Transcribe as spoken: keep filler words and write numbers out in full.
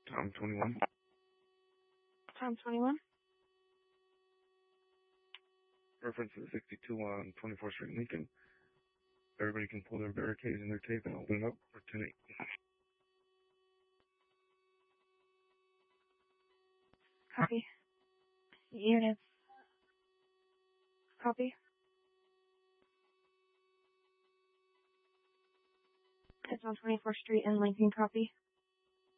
Tom twenty-one. Tom twenty-one. Reference is sixty-two on twenty-fourth Street, Lincoln. Everybody can pull their barricades and their tape and open it up for ten eight. Copy. Units. Copy. It's on twenty-fourth Street in Lincoln. Copy.